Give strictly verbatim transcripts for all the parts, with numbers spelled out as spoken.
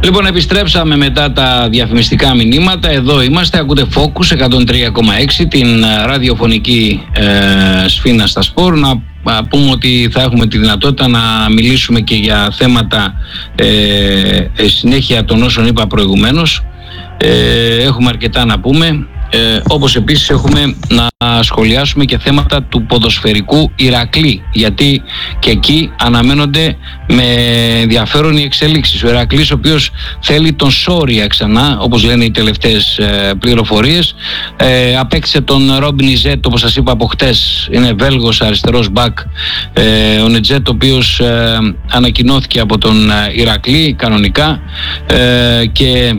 Λοιπόν, επιστρέψαμε μετά τα διαφημιστικά μηνύματα. Εδώ είμαστε, ακούτε Focus εκατόν τρία κόμμα έξι, την ραδιοφωνική ε, σφήνα στα σπορ. Να α, πούμε ότι θα έχουμε τη δυνατότητα να μιλήσουμε και για θέματα ε, ε, συνέχεια των όσων είπα προηγουμένως. Ε, έχουμε αρκετά να πούμε. Ε, όπως επίσης έχουμε να σχολιάσουμε και θέματα του ποδοσφαιρικού Ηρακλή, γιατί και εκεί αναμένονται με ενδιαφέρον οι εξελίξεις. Ο Ηρακλής, ο οποίος θέλει τον Σόρια ξανά, όπως λένε οι τελευταίες ε, πληροφορίες, ε, απέκτησε τον Ρόμπιν Νιτζέτ, όπως σας είπα από χτες, είναι Βέλγος αριστερός μπακ, ε, ο Νιτζέτ, ο οποίος ε, ανακοινώθηκε από τον Ηρακλή κανονικά, ε, και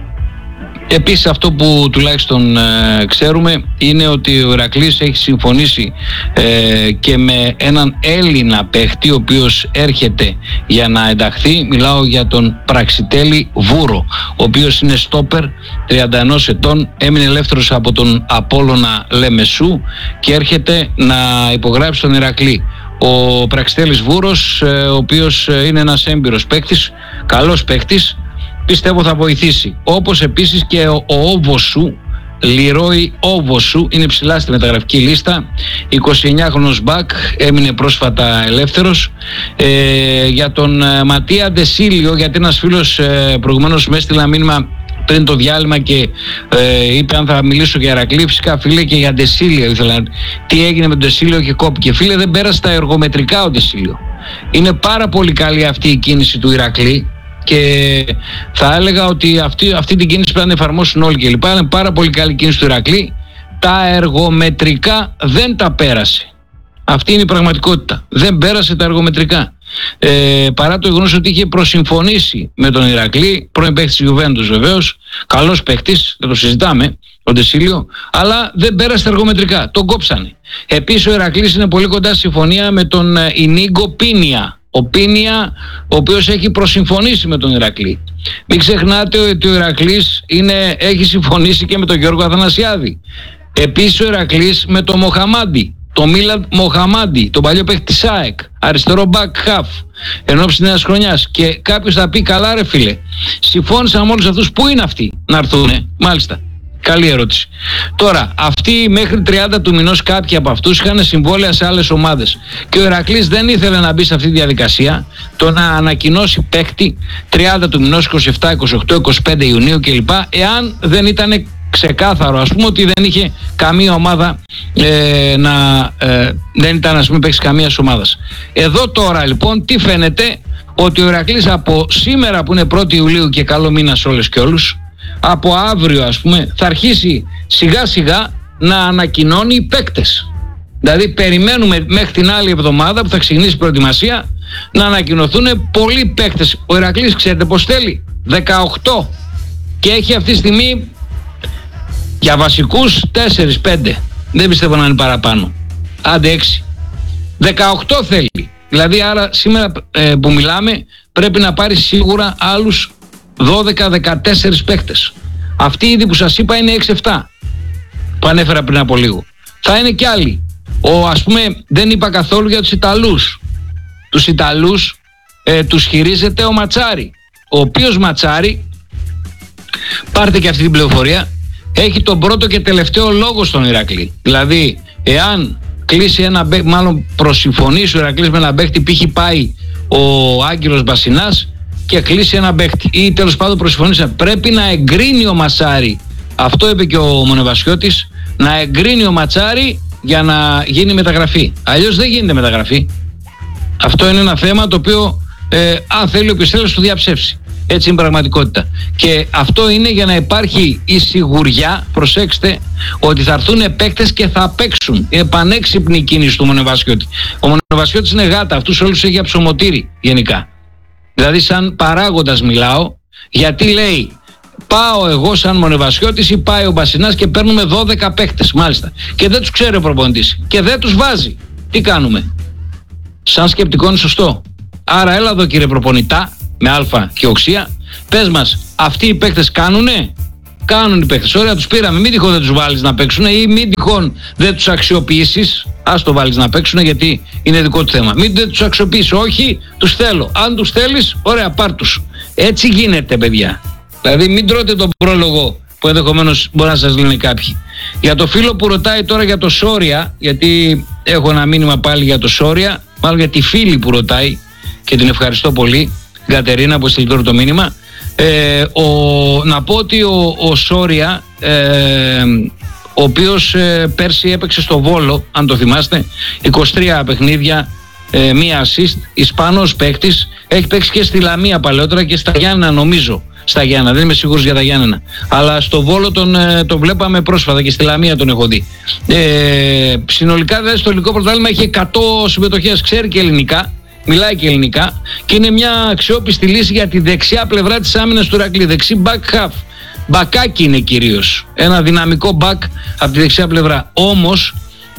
επίσης αυτό που τουλάχιστον ε, ξέρουμε είναι ότι ο Ηρακλής έχει συμφωνήσει ε, και με έναν Έλληνα παίχτη, ο οποίος έρχεται για να ενταχθεί. Μιλάω για τον Πραξιτέλη Βούρο, ο οποίος είναι στόπερ, τριάντα ένα ετών, έμεινε ελεύθερος από τον Απόλλωνα Λεμεσού και έρχεται να υπογράψει τον Ηρακλή. Ο Πραξιτέλης Βούρος, ε, ο οποίος είναι ένας έμπειρος παίχτης, καλός παίχτης, πιστεύω θα βοηθήσει. Όπως επίσης και ο, ο Όβοσου, Λιρόι Όβοσου, είναι ψηλά στη μεταγραφική λίστα, εικοσιεννιάχρονος μπακ, έμεινε πρόσφατα ελεύθερος. Ε, για τον ε, Ματία Ντεσίλιο, γιατί ένας φίλος ε, προηγουμένως με έστειλε ένα μήνυμα πριν το διάλειμμα και ε, είπε αν θα μιλήσω για Ηρακλή. Φυσικά, φίλε, και για Ντεσίλιο ήθελα. Τι έγινε με τον Ντεσίλιο και κόπηκε. Φίλε, δεν πέρασε τα εργομετρικά ο Ντεσίλιο. Είναι πάρα πολύ καλή αυτή η κίνηση του Ηρακλή και θα έλεγα ότι αυτή, αυτή την κίνηση πρέπει να εφαρμόσουν όλοι κλπ. Είναι πάρα πολύ καλή κίνηση του Ηρακλή. Τα εργομετρικά δεν τα πέρασε. Αυτή είναι η πραγματικότητα. Δεν πέρασε τα εργομετρικά. Ε, παρά το γεγονός ότι είχε προσυμφωνήσει με τον Ηρακλή, πρώην παίκτης της Γιουβέντους βεβαίως, καλός παίκτης, δεν το συζητάμε, τον Ντεσίλιο, αλλά δεν πέρασε τα εργομετρικά. Τον κόψανε. επίσης ο Ηρακλής είναι πολύ κοντά στη συμφωνία με τον Ινίγκο Πίνια. Ο Πίνια, ο οποίος έχει προσυμφωνήσει με τον Ηρακλή. Μην ξεχνάτε ότι ο Ηρακλής είναι, έχει συμφωνήσει και με τον Γιώργο Αθανασιάδη. Επίσης ο Ηρακλής με τον Μοχαμάντι, τον Μίλαντ Μοχαμάντι, τον παλιό παίκτη της ΑΕΚ, αριστερό back half, ενόψει νέας χρονιάς. Και κάποιος θα πει, καλά ρε φίλε, συμφώνησαν με όλους αυτούς, πού είναι αυτοί να έρθουνε? Μάλιστα. Καλή ερώτηση. Τώρα, αυτοί μέχρι τριάντα του μηνός, κάποιοι από αυτούς είχαν συμβόλαια σε άλλες ομάδες. Και ο Ηρακλής δεν ήθελε να μπει σε αυτή τη διαδικασία, το να ανακοινώσει παίκτη τριάντα του μηνός, είκοσι επτά, είκοσι οκτώ, είκοσι πέντε Ιουνίου κλπ. Εάν δεν ήταν ξεκάθαρο, ας πούμε, ότι δεν είχε καμία ομάδα ε, να ε, δεν ήταν, ας πούμε, παίξει καμία ομάδα. Εδώ τώρα λοιπόν τι φαίνεται? Ότι ο Ηρακλής από σήμερα που είναι πρώτη Ιουλίου και καλό μήνα σε όλες και όλους, από αύριο ας πούμε θα αρχίσει σιγά σιγά να ανακοινώνει παίκτες. Δηλαδή περιμένουμε μέχρι την άλλη εβδομάδα που θα ξεκινήσει η προετοιμασία να ανακοινωθούν πολλοί παίκτες. Ο Ηρακλής ξέρετε πως θέλει? δεκαοκτώ. Και έχει αυτή τη στιγμή για βασικούς τέσσερα πέντε. Δεν πιστεύω να είναι παραπάνω. Άντε έξι. δεκαοκτώ θέλει. Δηλαδή άρα σήμερα ε, που μιλάμε πρέπει να πάρει σίγουρα άλλους δώδεκα δεκατέσσερα παίκτες. Αυτή ήδη που σας είπα είναι έξι επτά που ανέφερα πριν από λίγο. Θα είναι κι άλλοι. Ο, ας πούμε, δεν είπα καθόλου για τους Ιταλούς. Τους Ιταλούς ε, τους χειρίζεται ο Ματσάρι, ο οποίος Ματσάρι, πάρτε και αυτή την πληροφορία, έχει τον πρώτο και τελευταίο λόγο στον Ηρακλή. Δηλαδή εάν κλείσει ένα παίκτη, μάλλον προσυμφωνήσει ο Ηρακλής με ένα παίκτη, π.χ. πάει ο Άγγελος Μπασινάς και κλείσει ένα παίκτη ή τέλος πάντων προσυμφωνήσει, πρέπει να εγκρίνει ο Ματσάρι. Αυτό είπε και ο Μονεβασιώτης, να εγκρίνει ο Ματσάρι για να γίνει μεταγραφή. Αλλιώς δεν γίνεται μεταγραφή. Αυτό είναι ένα θέμα το οποίο ε, αν θέλει ο Πιστέλος του διαψεύσει. Έτσι είναι η πραγματικότητα. Και αυτό είναι για να υπάρχει η σιγουριά, προσέξτε, ότι θα έρθουν παίκτες και θα παίξουν. Είναι πανέξυπνη η κίνηση του Μονεβασιώτη. Ο Μονεβασιώτης είναι γάτα, αυτούς όλους έχει αψωμοτήρι γενικά. Δηλαδή σαν παράγοντας μιλάω, γιατί λέει πάω εγώ σαν Μονεβασιώτης ή πάει ο Μπασινάς και παίρνουμε δώδεκα παίκτες, μάλιστα. Και δεν τους ξέρει ο προπονητής και δεν τους βάζει. Τι κάνουμε? Σαν σκεπτικό είναι σωστό. Άρα έλα εδώ κύριε προπονητά, με αλφα και οξία, πες μας, αυτοί οι παίκτες κάνουνε? Κάνουν οι παίκτες. Ωραία, τους πήραμε. Μην τυχόν δεν τους βάλεις να παίξουν ή μην τυχόν δεν τους αξιοποιήσεις. Ας το βάλεις να παίξουν γιατί είναι δικό του θέμα. Μην δεν τους αξιοποιήσεις. Όχι, τους θέλω. Αν τους θέλεις, ωραία, πάρ' τους. Έτσι γίνεται, παιδιά. Δηλαδή μην τρώτε τον πρόλογο που ενδεχομένως μπορεί να σας λένε κάποιοι. Για το φίλο που ρωτάει τώρα για το Σόρια, γιατί έχω ένα μήνυμα πάλι για το Σόρια, μάλλον για τη φίλη που ρωτάει και την ευχαριστώ πολύ, την Κατερίνα που έστειλε τώρα το μήνυμα. Ε, ο, να πω ότι ο, ο Σόρια, ε, ο οποίος ε, πέρσι έπαιξε στο Βόλο, αν το θυμάστε, είκοσι τρία παιχνίδια, ε, μία assist, Ισπανός παίκτης, έχει παίξει και στη Λαμία παλαιότερα και στα Γιάννενα νομίζω. Στα Γιάννενα, δεν είμαι σίγουρος για τα Γιάννενα. Αλλά στο Βόλο τον, τον βλέπαμε πρόσφατα και στη Λαμία τον έχω δει. Ε, συνολικά δηλαδή στο ελληνικό πρωτάθλημα έχει εκατό συμμετοχές, ξέρει και ελληνικά, μιλάει και ελληνικά και είναι μια αξιόπιστη λύση για τη δεξιά πλευρά της άμυνας του Ηρακλή. Δεξί back half. Μπακάκι είναι κυρίως. Ένα δυναμικό back από τη δεξιά πλευρά. Όμως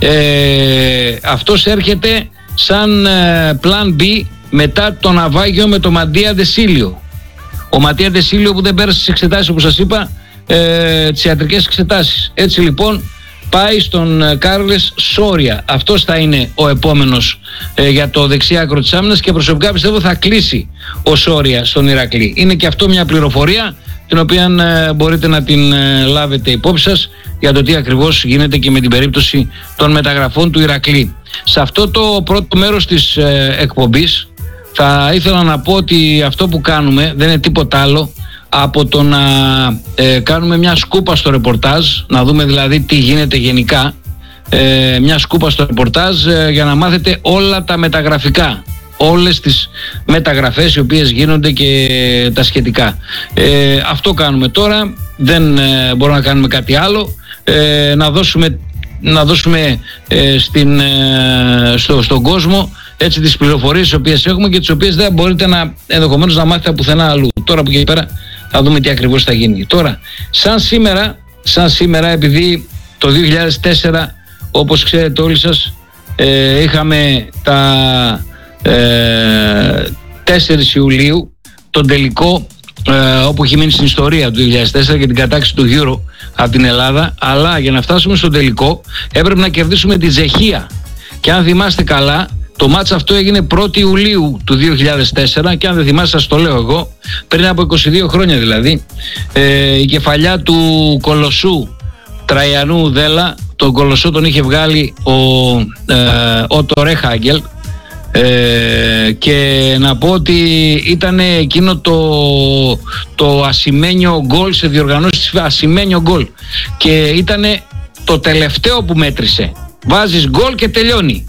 ε, αυτός έρχεται σαν ε, plan B μετά το ναυάγιο με το Μαντία Ντεσίλιο. Ο Ματία Ντεσίλιο που δεν πέρασε τις εξετάσεις, όπως σας είπα, ε, τις ιατρικές εξετάσεις. Έτσι λοιπόν πάει στον ε, Κάρλες Σόρια. Αυτός θα είναι ο επόμενος ε, για το δεξιά άκρο της άμυνας και προσωπικά πιστεύω θα κλείσει ο Σόρια στον Ηρακλή. Είναι και αυτό μια πληροφορία την οποία ε, μπορείτε να την ε, λάβετε υπόψη σας για το τι ακριβώς γίνεται και με την περίπτωση των μεταγραφών του Ηρακλή. Σε αυτό το πρώτο μέρος της ε, εκπομπής θα ήθελα να πω ότι αυτό που κάνουμε δεν είναι τίποτα άλλο από το να ε, κάνουμε μια σκούπα στο ρεπορτάζ, να δούμε δηλαδή τι γίνεται γενικά, ε, μια σκούπα στο ρεπορτάζ ε, για να μάθετε όλα τα μεταγραφικά, όλες τις μεταγραφές οι οποίες γίνονται και τα σχετικά. Ε, αυτό κάνουμε τώρα, δεν ε, μπορούμε να κάνουμε κάτι άλλο, ε, να δώσουμε, να δώσουμε ε, στην, ε, στο, στον κόσμο έτσι τις πληροφορίες τις οποίες έχουμε και τις οποίες δεν μπορείτε να ενδεχομένως να μάθετε πουθενά αλλού. Τώρα που και πέρα θα δούμε τι ακριβώς θα γίνει. Τώρα, σαν σήμερα, σαν σήμερα επειδή το δύο χιλιάδες τέσσερα, όπως ξέρετε όλοι σας, ε, είχαμε τα ε, τέσσερις Ιουλίου τον τελικό ε, όπου έχει μείνει στην ιστορία του δύο χιλιάδες τέσσερα και την κατάκτηση του Euro από την Ελλάδα, αλλά για να φτάσουμε στον τελικό έπρεπε να κερδίσουμε την Τσεχία. Και αν θυμάστε καλά, το μάτς αυτό έγινε πρώτη Ιουλίου του δύο χιλιάδες τέσσερα και αν δεν θυμάστε σας το λέω εγώ, πριν από είκοσι δύο χρόνια δηλαδή, ε, η κεφαλιά του Κολοσσού Τραϊανού Δέλα, τον Κολοσσό τον είχε βγάλει ο, ε, ο Τορέχαγγελ, ε, και να πω ότι ήταν εκείνο το, το ασημένιο γκολ σε διοργανώσεις, ασημένιο γκολ και ήταν το τελευταίο που μέτρησε. Βάζεις γκολ και τελειώνει.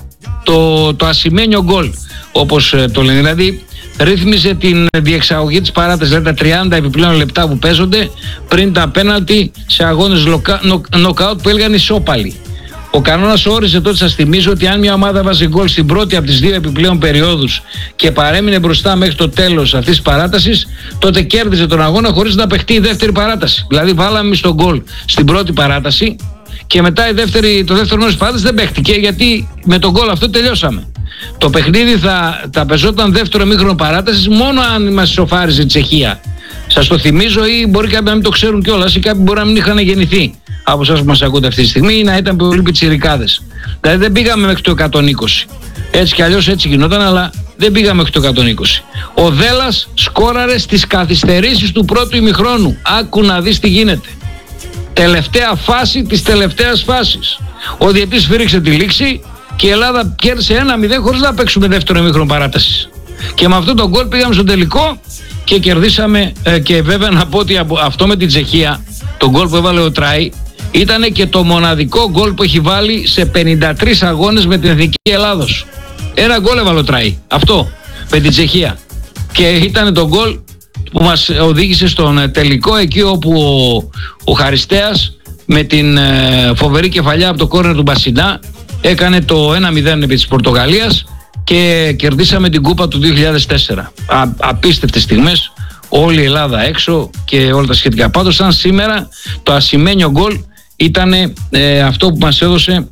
Το, το ασημένιο γκολ, όπως ε, το λένε, δηλαδή ρύθμιζε την διεξαγωγή της παράτασης, δηλαδή τα τριάντα επιπλέον λεπτά που παίζονται πριν τα πέναλτι σε αγώνες νοκάουτ που έλεγαν ισόπαλοι. Ο κανόνας όριζε τότε, σας θυμίζω, ότι αν μια ομάδα βάζει γκολ στην πρώτη από τις δύο επιπλέον περιόδους και παρέμεινε μπροστά μέχρι το τέλος αυτής της παράτασης, τότε κέρδιζε τον αγώνα χωρίς να παιχτεί η δεύτερη παράταση. Δηλαδή βάλαμε εμείς τον γκολ στην πρώτη παράταση και μετά η δεύτερη, το δεύτερο μέρος της παράτασης δεν παίχτηκε, γιατί με τον γκολ αυτό τελειώσαμε. Το παιχνίδι θα, θα πεζόταν δεύτερο μήχρονο παράτασης μόνο αν μας ισοφάριζε η Τσεχία. Σας το θυμίζω, ή μπορεί κάποιοι να μην το ξέρουν κιόλας, ή κάποιοι μπορεί να μην είχαν γεννηθεί από εσάς που μας ακούτε αυτή τη στιγμή, ή να ήταν πολύ πιτσιρικάδες. Δηλαδή δεν πήγαμε μέχρι το εκατόν είκοσι. Έτσι κι αλλιώς έτσι γινόταν, αλλά δεν πήγαμε μέχρι το εκατόν είκοσι. Ο Δέλλας σκόραρε στις καθυστερήσεις του πρώτου ημιχρόνου. Άκου να δεις τι γίνεται. Τελευταία φάση της τελευταίας φάσης. Ο διαιτής φύριξε τη λήξη και η Ελλάδα κέρδισε ένα μηδέν χωρίς να παίξουμε δεύτερο ημίχρονο παράτασης. Και με αυτό τον γκολ πήγαμε στο τελικό και κερδίσαμε. Ε, και βέβαια να πω ότι αυτό με την Τσεχία, το γκολ που έβαλε ο Τράι, ήταν και το μοναδικό γκολ που έχει βάλει σε πενήντα τρεις αγώνες με την Εθνική Ελλάδος. Ένα γκολ έβαλε ο Τράι, αυτό, με την Τσεχία. Και ήταν το γκολ που μας οδήγησε στον τελικό, εκεί όπου ο, ο Χαριστέας με την ε, φοβερή κεφαλιά από το κόρνερ του Μπασινά έκανε το ένα μηδέν επί της Πορτογαλίας και κερδίσαμε την κούπα του δύο χιλιάδες τέσσερα. Α, απίστευτες στιγμές, όλη η Ελλάδα έξω και όλα τα σχετικά. Πάντως σαν σήμερα το ασημένιο γκολ ήταν ε, αυτό που μας έδωσε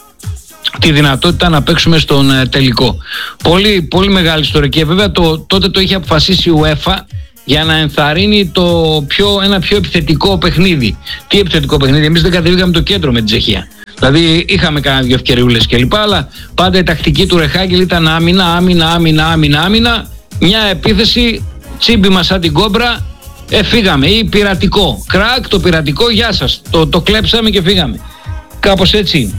τη δυνατότητα να παίξουμε στον ε, τελικό. Πολύ, πολύ μεγάλη ιστορική. Βέβαια το, τότε το είχε αποφασίσει η UEFA για να ενθαρρύνει το πιο, ένα πιο επιθετικό παιχνίδι. Τι επιθετικό παιχνίδι? Εμείς δεν κατεβήκαμε το κέντρο με την Τσεχία. Δηλαδή είχαμε κάνα δύο ευκαιριούλες κλπ. Αλλά πάντα η τακτική του Ρεχάγκελ ήταν άμυνα, άμυνα, άμυνα, άμυνα, άμυνα. Μια επίθεση τσίμπημα σαν την κόμπρα, ε, φύγαμε. Ή πειρατικό. Κρακ, το πειρατικό, γεια σας. Το, το κλέψαμε και φύγαμε. Κάπως έτσι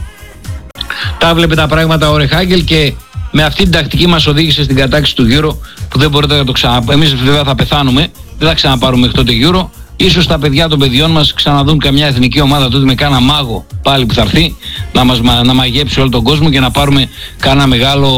τα βλέπε τα πράγματα ο Ρεχάγκελ και με αυτή την τακτική μας οδήγησε στην κατάκτηση του Euro που δεν μπορείτε να το ξαναπάρουμε. Εμείς βέβαια θα πεθάνουμε, δεν θα ξαναπάρουμε μέχρι τότε Euro. Ίσως τα παιδιά των παιδιών μας ξαναδούν καμιά εθνική ομάδα τότε με κάνα μάγο πάλι που θα έρθει να μας να μαγέψει όλο τον κόσμο και να πάρουμε κάνα μεγάλο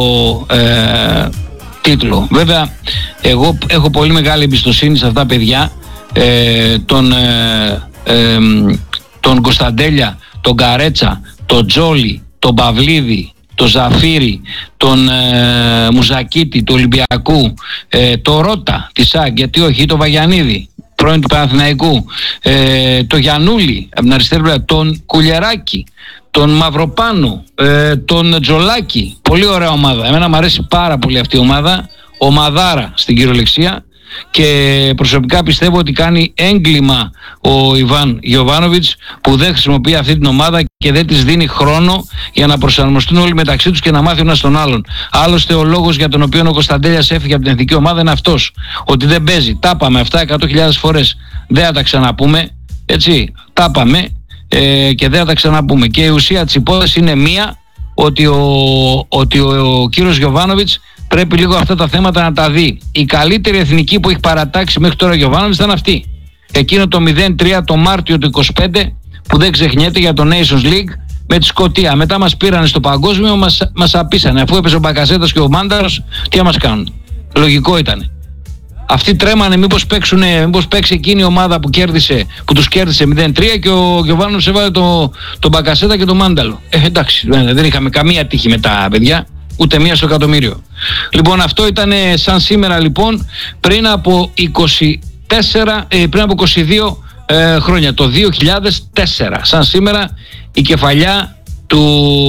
ε, τίτλο. Βέβαια, εγώ έχω πολύ μεγάλη εμπιστοσύνη σε αυτά τα παιδιά, ε, τον, ε, ε, τον Κωνσταντέλια, τον Καρέτσα, τον Τζόλι, τον Παυλίδη, τον Ζαφύρη, τον ε, Μουζακίτη, του Ολυμπιακού, ε, τον Ρώτα, τη ΣΑΚ, γιατί όχι, τον Βαγιανίδη, πρώην του Παναθηναϊκού, ε, τον Γιαννούλη, από την αριστερή πλευρά, τον Κουλιεράκη, τον Μαυροπάνο, ε, τον Τζολάκη. Πολύ ωραία ομάδα. Εμένα μου αρέσει πάρα πολύ αυτή η ομάδα, ομαδάρα στην κυριολεξία, και προσωπικά πιστεύω ότι κάνει έγκλημα ο Ιβάν Γιοβάνοβιτς που δεν χρησιμοποιεί αυτή την ομάδα και δεν της δίνει χρόνο για να προσαρμοστούν όλοι μεταξύ τους και να μάθουν ένας τον άλλον. Άλλωστε ο λόγος για τον οποίο ο Κωνσταντέλιας έφυγε από την εθνική ομάδα είναι αυτός, ότι δεν παίζει. Τα είπαμε αυτά εκατό χιλιάδες φορές, δεν θα τα ξαναπούμε, έτσι, τα είπαμε ε, και δεν θα τα ξαναπούμε. Και η ουσία της υπόθεσης είναι μία, ότι ο, ότι ο, ο κύριος Γιοβάνοβιτς πρέπει λίγο αυτά τα θέματα να τα δει. Η καλύτερη εθνική που έχει παρατάξει μέχρι τώρα ο Γιοβάνοβιτς ήταν αυτή. Εκείνο το μηδέν τρία το Μάρτιο του είκοσι πέντε που δεν ξεχνιέται για το Nations League με τη Σκωτία. Μετά μας πήρανε στο παγκόσμιο, μας, μας απίσανε. Αφού έπαιζε ο Μπακασέτας και ο Μάνταρος, τι θα μας κάνουν. Λογικό ήταν. Αυτοί τρέμανε μήπως, παίξουνε, μήπως παίξει εκείνη η ομάδα που, κέρδισε, που τους κέρδισε μηδέν τρία και ο Γιοβάνοβιτς έβαλε τον το Μπακασέτα και τον Μάνταλο. Ε, εντάξει, δεν είχαμε καμία τύχη με τα παιδιά. Ούτε μία στο εκατομμύριο. Λοιπόν, αυτό ήταν σαν σήμερα, λοιπόν, πριν από είκοσι τέσσερα, ε, πριν από είκοσι δύο ε, χρόνια, το δύο χιλιάδες τέσσερα. Σαν σήμερα η κεφαλιά του,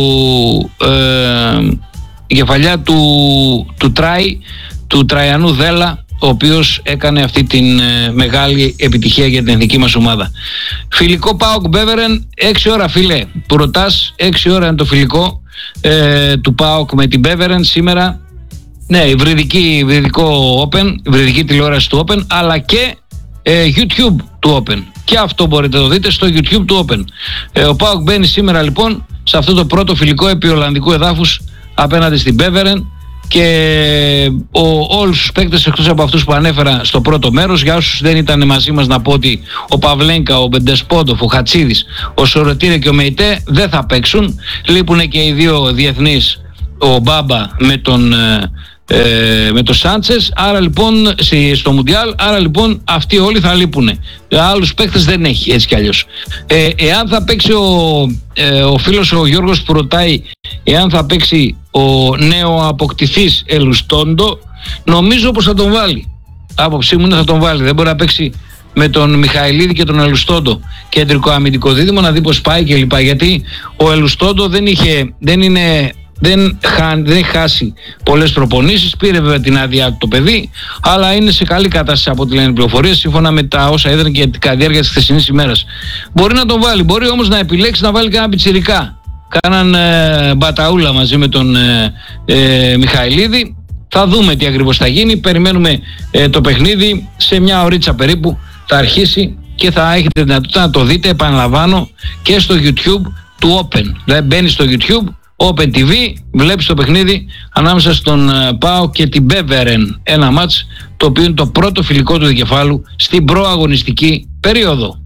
ε, η κεφαλιά του, του Τράι, του Τραϊανού Δέλα, ο οποίος έκανε αυτή την ε, μεγάλη επιτυχία για την εθνική μας ομάδα. Φιλικό ΠΑΟΚ Μπέβερεν, έξι ώρα φίλε, που ρωτάς, έξι ώρα είναι το φιλικό ε, του ΠΑΟΚ με την Μπέβερεν σήμερα. Ναι, υβριδική, υβριδικό Open, υβριδική τηλεόραση του Open, αλλά και ε, YouTube του Open. Και αυτό μπορείτε να το δείτε στο YouTube του Open. Ε, ο ΠΑΟΚ μπαίνει σήμερα λοιπόν σε αυτό το πρώτο φιλικό επί Ολλανδικού εδάφους απέναντι στην Μπέβερεν. Και ο, όλους τους παίκτες εκτός από αυτούς που ανέφερα στο πρώτο μέρος, για όσους δεν ήταν μαζί μας να πω ότι ο Παυλένκα, ο Μπεντεσπόντοφ, ο Χατσίδης, ο Σοροτήρε και ο Μεϊτέ δεν θα παίξουν. Λείπουν και οι δύο διεθνείς, ο Μπάμπα με τον, ε, με τον Σάντσες, άρα λοιπόν στο Μουντιάλ, άρα λοιπόν αυτοί όλοι θα λείπουν. Άλλους παίκτες δεν έχει, έτσι κι αλλιώς. Ε, εάν θα παίξει ο, ε, ο φίλος ο Γιώργος που ρωτάει εάν θα παίξει ο νέο αποκτηθής Ελουστόντο, νομίζω πως θα τον βάλει. Άποψή μου είναι θα τον βάλει. Δεν μπορεί να παίξει με τον Μιχαηλίδη και τον Ελουστόντο κεντρικό αμυντικό δίδυμο, να δει πως πάει κλπ. Γιατί ο Ελουστόντο δεν είχε, δεν είναι, δεν, χα, δεν έχει χάσει πολλές προπονήσεις. Πήρε βέβαια την άδειά του το παιδί, αλλά είναι σε καλή κατάσταση από ό,τι λένε οι πληροφορίες, σύμφωνα με τα όσα έδρανε και την διάρκεια της χθεσινής ημέρας. Μπορεί να τον βάλει, μπορεί όμως να επιλέξει να βάλει και ένα πιτσιρικά. Κάναν ε, μπαταούλα μαζί με τον ε, ε, Μιχαηλίδη. Θα δούμε τι ακριβώς θα γίνει. Περιμένουμε ε, το παιχνίδι σε μια ωρίτσα περίπου. Θα αρχίσει και θα έχετε δυνατότητα να το δείτε, επαναλαμβάνω, και στο YouTube του Open. Δηλαδή μπαίνεις στο YouTube, Open τι βι, βλέπεις το παιχνίδι ανάμεσα στον ε, ΠΑΟ και την Μπέβερεν. Ένα μάτς το οποίο είναι το πρώτο φιλικό του δικεφάλου στην προαγωνιστική περίοδο.